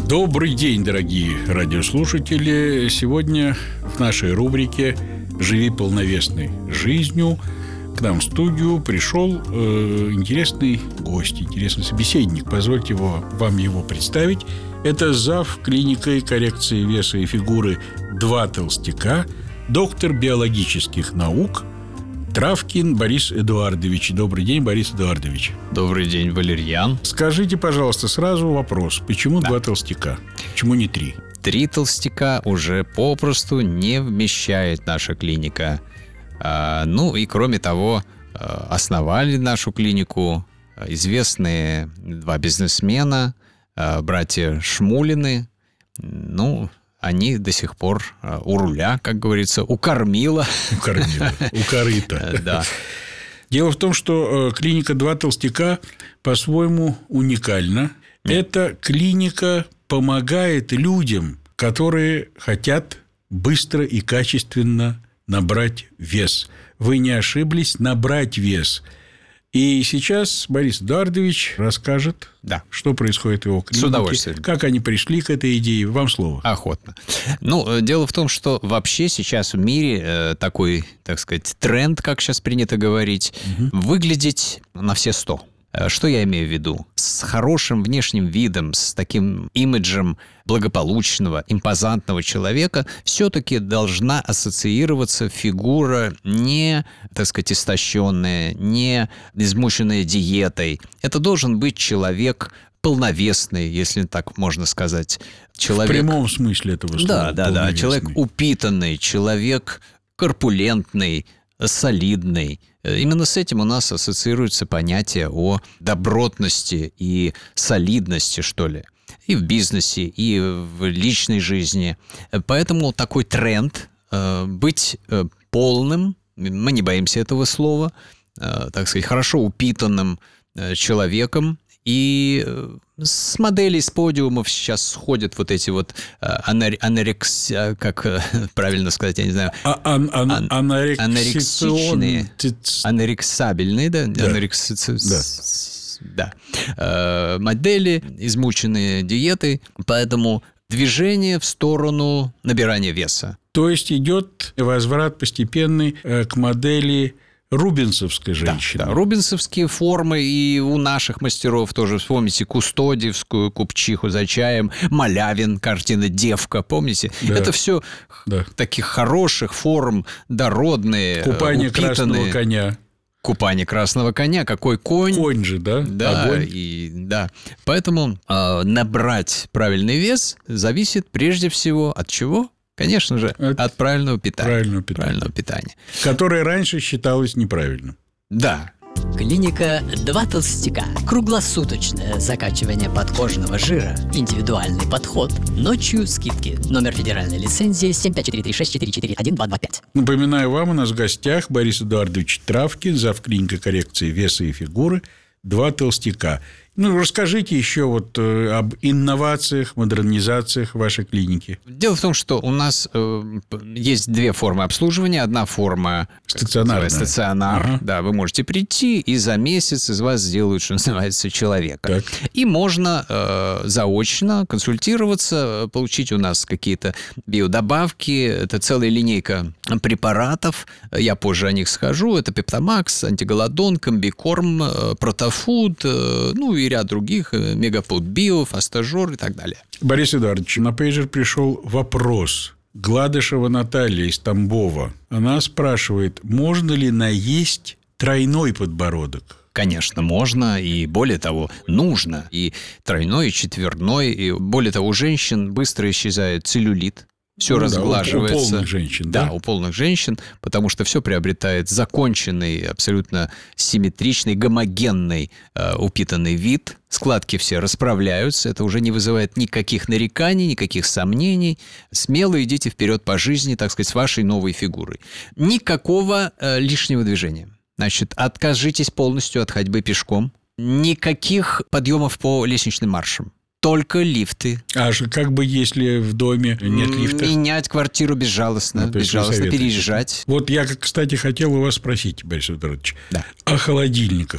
Добрый день, дорогие радиослушатели. Сегодня в нашей рубрике «Живи полновесной жизнью» к нам в студию пришел интересный гость, интересный собеседник. Позвольте вам его представить. Это зав. Клиникой коррекции веса и фигуры «Два толстяка», доктор биологических наук Травкин Борис Эдуардович. Добрый день, Борис Эдуардович. Добрый день, Валерьян. Скажите, пожалуйста, сразу вопрос. Почему два толстяка? Почему не три? 3 толстяка уже попросту не вмещает наша клиника. И кроме того, основали нашу клинику известные 2 бизнесмена, братья Шмулины. Они до сих пор у руля, как говорится, у корыта. Да. Дело в том, что клиника «Два толстяка» по-своему уникальна. Эта клиника помогает людям, которые хотят быстро и качественно набрать вес. Вы не ошиблись, набрать вес. И сейчас Борис Эдуардович расскажет, что происходит в его клинике. С удовольствием. Как они пришли к этой идее. Вам слово. Охотно. Дело в том, что вообще сейчас в мире такой, так сказать, тренд, как сейчас принято говорить, выглядеть на все 100. Что я имею в виду? С хорошим внешним видом, с таким имиджем благополучного, импозантного человека все-таки должна ассоциироваться фигура не, так сказать, истощенная, не измученная диетой. Это должен быть человек полновесный, если так можно сказать. Человек... В прямом смысле этого слова. Да. Человек упитанный, человек корпулентный, солидный. Именно с этим у нас ассоциируется понятие о добротности и солидности, что ли, и в бизнесе, и в личной жизни. Поэтому такой тренд быть полным, мы не боимся этого слова, так сказать, хорошо упитанным человеком. И с моделей, с подиумов сейчас сходят вот эти вот как правильно сказать, я не знаю, анорексичные, анорексабельные, модели, измученные диетой, поэтому движение в сторону набирания веса. То есть идет возврат постепенный к модели рубинсовской женщины. Да, рубинсовские формы, и у наших мастеров тоже. Вспомните Кустодиевскую купчиху за чаем, Малявин, картина «Девка», помните? Да. Это все таких хороших форм, дородные, купание упитанные. Красного коня. Купание красного коня. Какой конь? Конь же, да? Да, огонь. Поэтому набрать правильный вес зависит прежде всего от чего? Конечно же, от правильного питания. Правильного питания. Которое раньше считалось неправильным. Да. Клиника «Два толстяка». Круглосуточное закачивание подкожного жира. Индивидуальный подход. Ночью скидки. Номер федеральной лицензии 754364412225. Напоминаю вам, у нас в гостях Борис Эдуардович Травкин, зав. Клиника коррекции веса и фигуры «Два толстяка». Расскажите еще об инновациях, модернизациях вашей клиники. Дело в том, что у нас есть 2 формы обслуживания. Одна форма стационар. Да, вы можете прийти, и за месяц из вас сделают, что называется, человека. Так. И можно заочно консультироваться, получить у нас какие-то биодобавки. Это целая линейка препаратов. Я позже о них скажу. Это Пептомакс, антиголодон, комбикорм, протофуд, и ряд других, Мегапуд Био, Фастажор и так далее. Борис Эдуардович, на пейджер пришел вопрос. Гладышева Наталья из Тамбова. Она спрашивает, можно ли наесть тройной подбородок? Конечно, можно, и более того, нужно. И тройной, и четверной, и более того, у женщин быстро исчезает целлюлит. Все разглаживается. У полных женщин, да? Да, у полных женщин, потому что все приобретает законченный, абсолютно симметричный, гомогенный, упитанный вид. Складки все расправляются, это уже не вызывает никаких нареканий, никаких сомнений. Смело идите вперед по жизни, так сказать, с вашей новой фигурой. Никакого лишнего движения. Значит, откажитесь полностью от ходьбы пешком. Никаких подъемов по лестничным маршам. Только лифты. А как бы, если в доме нет лифта? Менять квартиру безжалостно, переезжать. Вот я, кстати, хотел у вас спросить, Борис Эдуардович, о холодильниках.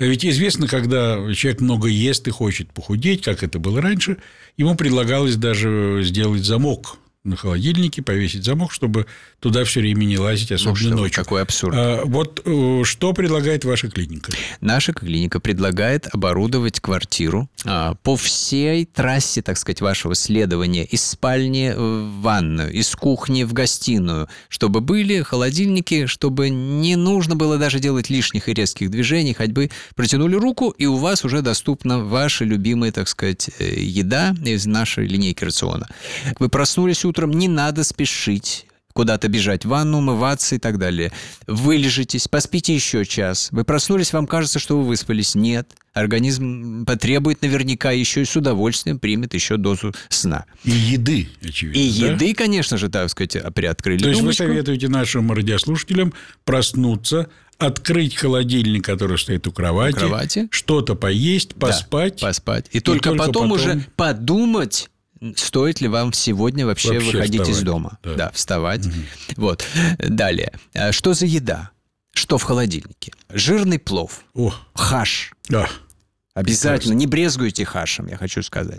Ведь известно, когда человек много ест и хочет похудеть, как это было раньше, ему предлагалось даже сделать замок на холодильнике, повесить замок, чтобы туда все время не лазить, особенно ночью. Какой абсурд. Вот что предлагает ваша клиника? Наша клиника предлагает оборудовать квартиру по всей трассе, так сказать, вашего следования. Из спальни в ванную, из кухни в гостиную. Чтобы были холодильники, чтобы не нужно было даже делать лишних и резких движений. Хоть бы протянули руку, и у вас уже доступна ваша любимая, так сказать, еда из нашей линейки рациона. Вы проснулись утром, не надо спешить куда-то бежать в ванну, умываться и так далее. Вылежитесь, поспите еще час. Вы проснулись, вам кажется, что вы выспались. Нет. Организм потребует наверняка еще и с удовольствием примет еще дозу сна. И еды, очевидно. И еды, конечно же, так сказать, приоткрыли. То есть думочку. вы советуете нашим радиослушателям проснуться, открыть холодильник, который стоит у кровати, что-то поесть, поспать. Да, поспать. И только потом уже подумать, стоит ли вам сегодня вообще выходить вставать. из дома. Да, вставать. Угу. Вот. Далее. Что за еда? Что в холодильнике? Жирный плов. Хаш. Обязательно. Не брезгуйте хашем, я хочу сказать.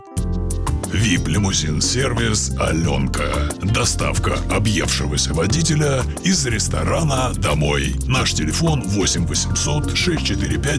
VIP-лимузин-сервис «Аленка». Доставка объевшегося водителя из ресторана домой. Наш телефон 8 800 645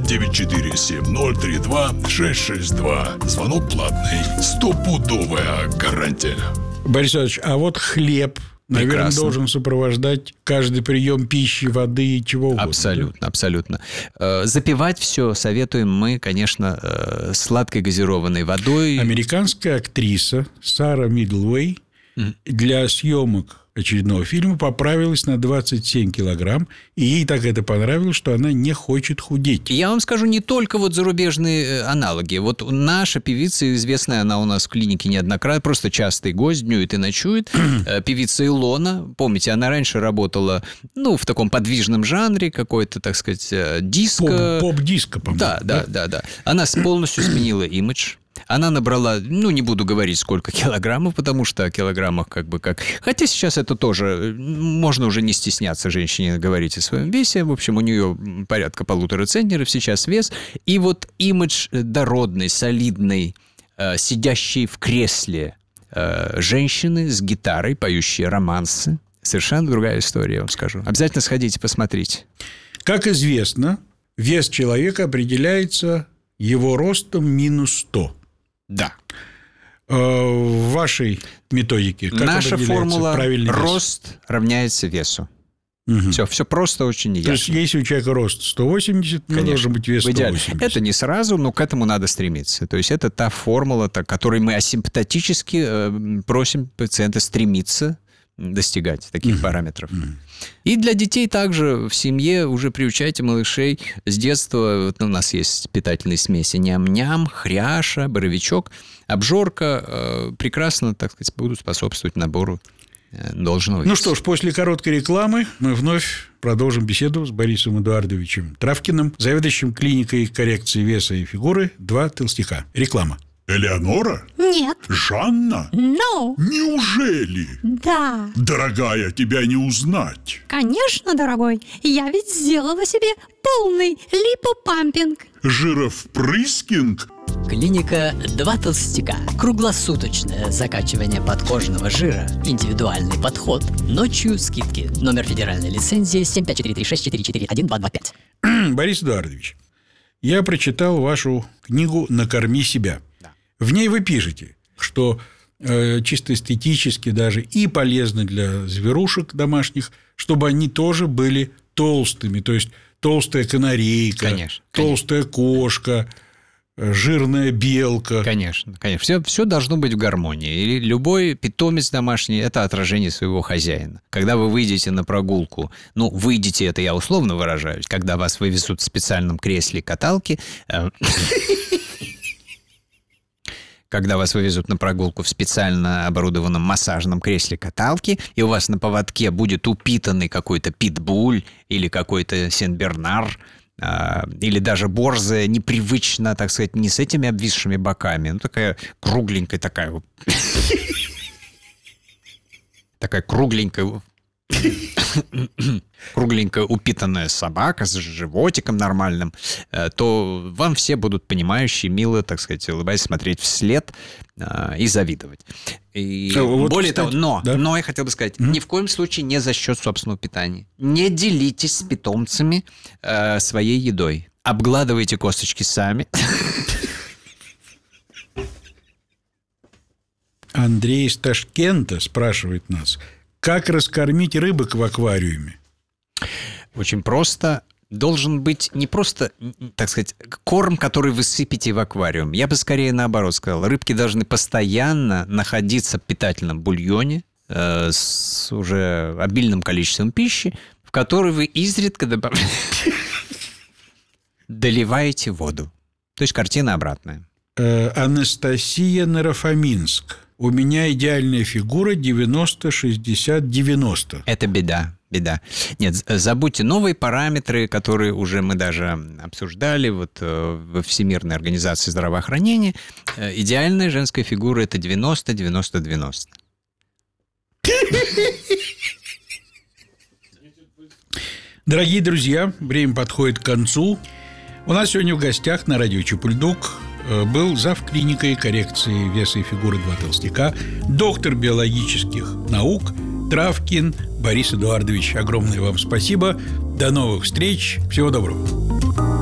947032 662. Звонок платный. 100-пудовая гарантия. Борис Иванович, а вот хлеб, наверное, Прекрасно. должен сопровождать каждый прием пищи, воды и чего угодно. Абсолютно, да? абсолютно. Запивать все советуем мы, конечно, сладкой газированной водой. Американская актриса Сара Мидлвей для съемок очередного фильма поправилась на 27 килограмм, и ей так это понравилось, что она не хочет худеть. Я вам скажу, не только вот зарубежные аналоги. Вот наша певица, известная, она у нас в клинике неоднократно, просто частый гость, днюет и ночует. Певица Илона, помните, она раньше работала, в таком подвижном жанре, какой-то, так сказать, диско. Поп-диско, по-моему. Да. Она полностью сменила имидж. Она набрала, не буду говорить, сколько килограммов, потому что о килограммах Хотя сейчас это тоже, можно уже не стесняться женщине говорить о своем весе. В общем, у нее порядка 1,5 центнеров сейчас вес. И вот имидж дородной, солидной, сидящей в кресле женщины с гитарой, поющей романсы. Совершенно другая история, я вам скажу. Обязательно сходите, посмотрите. Как известно, вес человека определяется его ростом минус 100. Да. В вашей методике как наша определяется формула правильный вес? рост равняется весу. Угу. Все просто очень ясно. То есть, если у человека рост 180, должен быть вес 180. Это не сразу, но к этому надо стремиться. То есть, это та формула, которой мы асимптотически просим пациента стремиться достигать таких параметров. И для детей также в семье уже приучайте малышей с детства. У нас есть питательные смеси ням-ням, хряша, боровичок, обжорка. Прекрасно, так сказать, будут способствовать набору должного веса. Ну что ж, после короткой рекламы мы вновь продолжим беседу с Борисом Эдуардовичем Травкиным, заведующим клиникой коррекции веса и фигуры «Два толстяка». Реклама. Элеонора? Нет. Жанна? No. Неужели? Да. Дорогая, тебя не узнать. Конечно, дорогой. Я ведь сделала себе полный липопампинг. Жировпрыскинг? Клиника «Два толстяка». Круглосуточное закачивание подкожного жира. Индивидуальный подход. Ночью скидки. Номер федеральной лицензии 754364412225. Борис Эдуардович, я прочитал вашу книгу «Накорми себя». В ней вы пишете, что чисто эстетически даже и полезно для зверушек домашних, чтобы они тоже были толстыми. То есть, толстая канарейка, толстая кошка, жирная белка. Конечно. Все должно быть в гармонии. И любой питомец домашний – это отражение своего хозяина. Когда вы выйдете на прогулку, выйдете, это я условно выражаюсь, когда вас вывезут в специальном кресле каталки, когда вас вывезут на прогулку в специально оборудованном массажном кресле каталки, и у вас на поводке будет упитанный какой-то питбуль или какой-то сен-бернар, или даже борзая, непривычно, так сказать, не с этими обвисшими боками, такая кругленькая, такая кругленькая кругленькая упитанная собака с животиком нормальным, то вам все будут понимающие, мило, так сказать, улыбаясь, смотреть вслед и завидовать. И вот, более кстати, того, да. но я хотел бы сказать, ни в коем случае не за счет собственного питания. Не делитесь с питомцами своей едой. Обгладывайте косточки сами. Андрей из Ташкента спрашивает нас, как раскормить рыбок в аквариуме? Очень просто. Должен быть не просто, так сказать, корм, который вы сыпете в аквариум. Я бы скорее наоборот сказал. Рыбки должны постоянно находиться в питательном бульоне с уже обильным количеством пищи, в который вы изредка доливаете воду. То есть картина обратная. Анастасия Нарафаминск. У меня идеальная фигура 90-60-90. Это беда. Нет, забудьте новые параметры, которые уже мы даже обсуждали вот во Всемирной организации здравоохранения. Идеальная женская фигура – это 90-90-90. Дорогие друзья, время подходит к концу. У нас сегодня в гостях на радио Чапульдук был зав. Клиникой коррекции веса и фигуры «Два толстяка», доктор биологических наук Травкин Борис Эдуардович. Огромное вам спасибо. До новых встреч. Всего доброго.